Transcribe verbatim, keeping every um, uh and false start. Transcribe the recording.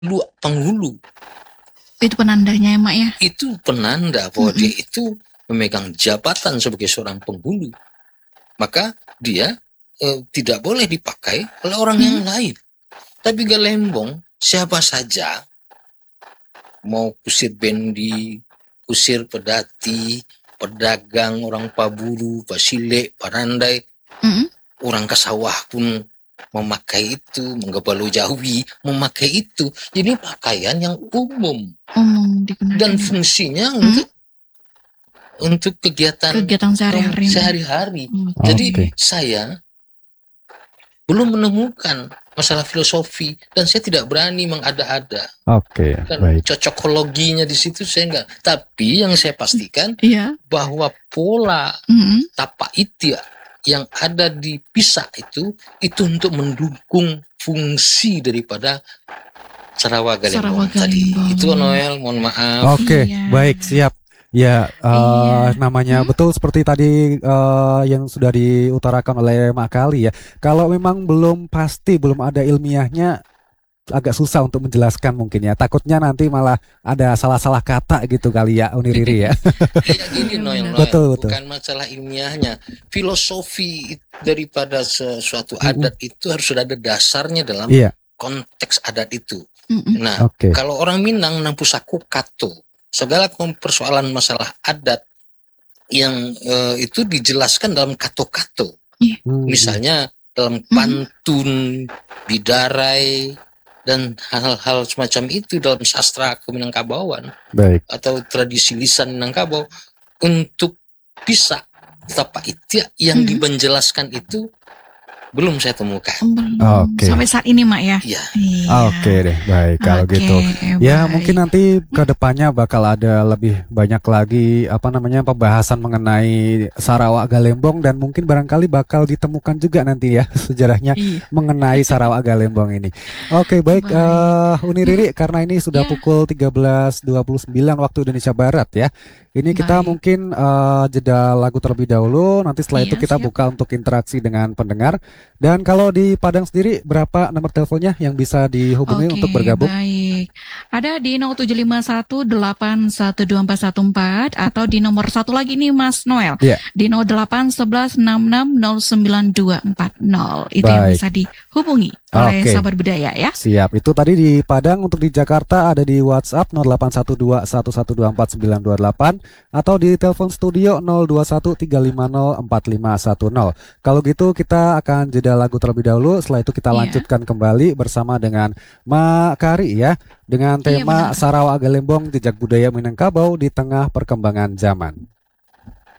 Lu penghulu. Itu penandanya ya, Mak ya? Itu penanda bahwa Mm-mm. dia itu memegang jabatan sebagai seorang penghulu. Maka dia eh, tidak boleh dipakai oleh orang Mm. yang lain. Tapi Galembong, siapa saja, mau kusir bendi, kusir pedati, pedagang, orang paburu, pasile, parandai, Mm-mm. orang kasawah pun memakai itu, menggebalu jawi, memakai itu. Jadi pakaian yang umum. Umum digunakan. Dan fungsinya Hmm? untuk untuk kegiatan Kegiatan sehari-hari. sehari-hari. Hmm. Jadi Oke. saya belum menemukan masalah filosofi dan saya tidak berani mengada-ada. Oke, Kan baik. cocokologinya di situ saya enggak. Tapi yang saya pastikan Iya. bahwa pola Mm-mm. tapak itia yang ada di Pisa itu itu untuk mendukung fungsi daripada Sarawak Galembong Sarawak tadi. Galembong. Itu Noel, mohon maaf. Oke, Iya. baik, siap. Ya, uh, Iya. namanya Hmm? betul seperti tadi uh, yang sudah diutarakan oleh Mak Kali ya. Kalau memang belum pasti, belum ada ilmiahnya, agak susah untuk menjelaskan mungkin ya. Takutnya nanti malah ada salah-salah kata gitu kali ya, Uni Riri ya. Iya gini Noel, Noel. Betul, betul. Bukan masalah ilmiahnya. Filosofi daripada sesuatu Mm-mm. adat itu harus sudah ada dasarnya dalam Iya. konteks adat itu. Mm-mm. Nah, Oke. kalau orang Minang nampusaku kato, segala persoalan masalah adat yang eh, itu dijelaskan dalam kato-kato. Hmm. Misalnya dalam pantun, bidarai, dan hal-hal semacam itu dalam sastra Keminangkabauan Baik. atau tradisi lisan Minangkabau untuk bisa tapak itia yang Hmm. dimenjelaskan itu belum saya temukan. Belum. Oke. Sampai saat ini, Mak ya? Iya. Iya. Oke deh, baik kalau Oke, gitu. Ya, baik. mungkin nanti ke depannya bakal ada lebih banyak lagi apa namanya pembahasan mengenai Sarawak Galembong dan mungkin barangkali bakal ditemukan juga nanti ya sejarahnya Iya. mengenai Sarawak Galembong ini. Oke, baik, Baik. eh, Uni Riri, karena ini sudah Ya. pukul tiga belas dua puluh sembilan waktu Indonesia Barat ya. Ini kita Baik. mungkin eh, jeda lagu terlebih dahulu, nanti setelah itu Iya, kita siap. buka untuk interaksi dengan pendengar. Dan kalau di Padang sendiri berapa nomor teleponnya yang bisa dihubungi Oke, untuk bergabung? baik. Ada di nol tujuh lima satu delapan satu dua empat satu empat atau di nomor satu lagi nih Mas Noel. Iya. Di nol delapan satu satu enam enam nol sembilan dua empat nol. Itu yang Baik. bisa dihubungi oleh Oke. sahabat budaya ya. Siap, itu tadi di Padang. Untuk di Jakarta ada di WhatsApp nol delapan satu dua satu satu dua empat sembilan dua delapan atau di telepon studio nol dua satu tiga lima nol empat lima satu nol. Kalau gitu kita akan jeda lagu terlebih dahulu, setelah itu kita Iya. lanjutkan kembali bersama dengan Mak Kari ya, dengan Iya, tema benar. Sarawak Galembong Jejak Budaya Minangkabau di Tengah Perkembangan Zaman.